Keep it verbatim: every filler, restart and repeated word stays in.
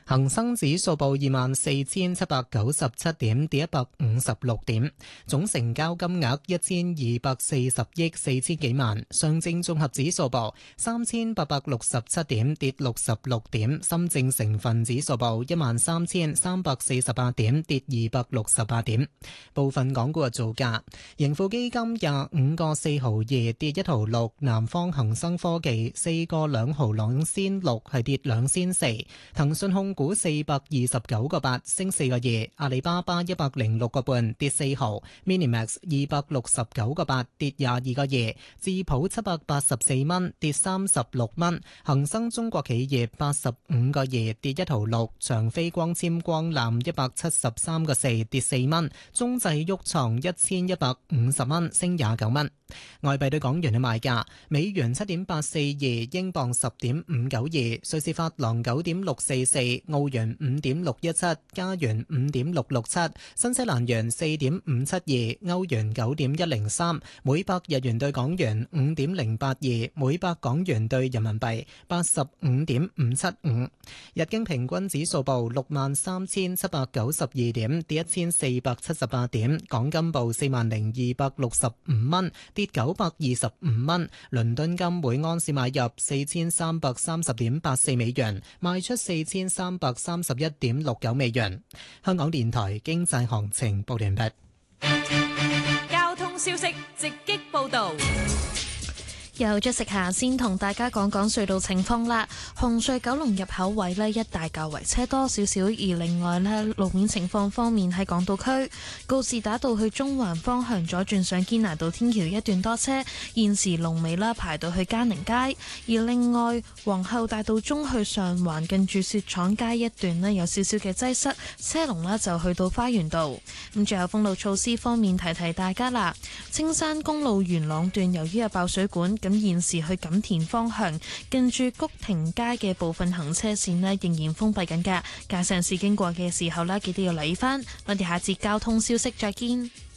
恒生指數報二萬四千七百九十七點，跌一百五十六點，總成交金額一千二百四十億四千幾萬。上證綜合指數報三千八百六十七點，跌六十六點。深證成分指數報一萬三千三百四十八點，跌二百六十八點。部分港股嘅造價：盈富基金廿五個四毫二，跌一毫六；南方恒生科技四個兩毫兩仙六，係跌兩仙四；騰訊控股四百二十九個八，升四個二；阿里巴巴一百零六個半，跌四毫；Minimax 二百六十九個八，跌廿二個二；智普七百八十四蚊，跌三十六蚊；恒生中國企業八十五個二，跌一毫六；長飛光纖光纜一百七十三個四，跌四蚊；中製旭創一千一百五十蚊，升廿九蚊。外幣對港元嘅賣價：美元七點八四二，英鎊十點五九二，瑞士法郎九點六四四，澳元五點六一七，加元五點六六七，新西蘭元四點五七二，歐元九點一零三，每百日元對港元五點零八二，每百港元對人民幣八十五點五七五。日經平均指數報六萬三千七百九十二點，跌一千四百七十八點。港金報四萬零二百六十五蚊，跌九百二十五蚊。倫敦金每安士買入四千三百三十點八四美元，賣出四千三百三十一點六九美元。香港電台經濟行情報完畢。 交通消息直擊報道。 由咗食下先同大家講講隧道情況啦。紅隧九龍入口位呢，一帶較為車多少少，而另外呢，路面情況方面喺港島區告士打道去中環方向左轉上堅拿道天橋一段多車，現時龍尾啦排到去嘉寧街。而另外皇后大道中去上環近住雪廠街一段呢，有少少嘅擠塞，車龍呢就去到花園道。咁最後封路措施方面提提大家啦，青山公路元朗段由於有爆水管，咁現時去錦田方向近住谷亭街嘅部分行車線呢，仍然封閉緊㗎，駕駛人士經過嘅時候呢，記得要留意返。我哋下節交通消息再見。